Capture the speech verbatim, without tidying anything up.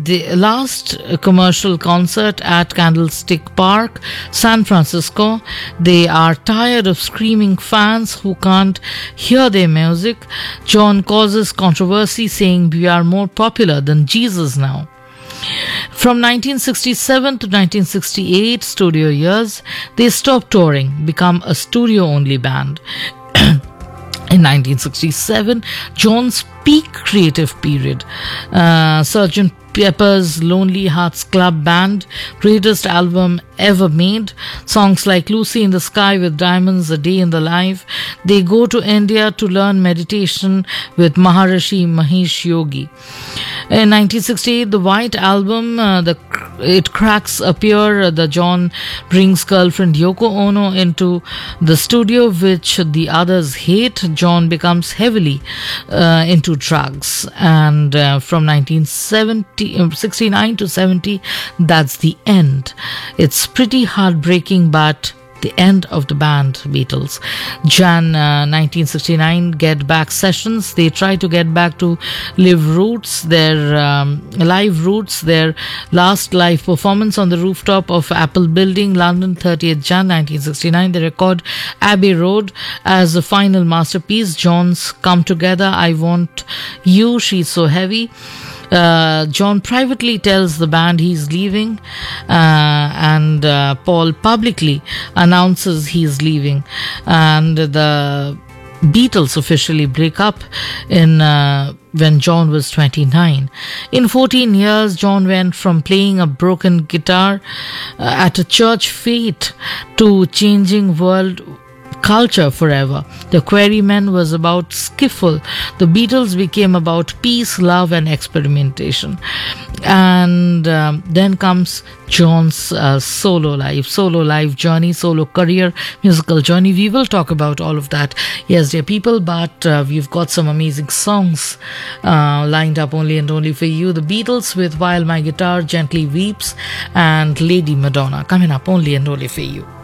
the last commercial concert at Candlestick Park, San Francisco. They are tired of screaming fans who can't hear their music. John causes controversy, saying we are more popular than Jesus now. From nineteen sixty-seven to nineteen sixty-eight studio years, they stopped touring, become a studio-only band. In nineteen sixty-seven, John's peak creative period, uh, Sergeant Pepper's Lonely Hearts Club Band, greatest album ever made, songs like Lucy in the Sky with Diamonds, A Day in the Life. They go to India to learn meditation with Maharishi Mahesh Yogi. In nineteen sixty-eight, the White Album, uh, the it cracks appear. The John brings girlfriend Yoko Ono into the studio, which the others hate. John becomes heavily uh, into drugs, and uh, from nineteen sixty-nine to seventy, that's the end. It's pretty heartbreaking, but the end of the band Beatles. Jan uh, nineteen sixty-nine, Get Back sessions. They try to get back to live roots, their um, live roots. Their last live performance on the rooftop of Apple Building, London, thirtieth January nineteen sixty-nine. They record Abbey Road as the final masterpiece. John's Come Together, I Want You, She's So Heavy. Uh, John privately tells the band he's leaving, uh, and uh, Paul publicly announces he's leaving, and the Beatles officially break up in uh, when John was twenty-nine. In fourteen years, John went from playing a broken guitar uh, at a church fete to changing world culture forever. The Quarrymen was about skiffle. The Beatles became about peace, love, and experimentation. And um, then comes John's uh, solo life, solo life journey, solo career, musical journey. We will talk about all of that, yes, dear people, but uh, we've got some amazing songs uh, lined up only and only for you. The Beatles with While My Guitar Gently Weeps and Lady Madonna coming up only and only for you.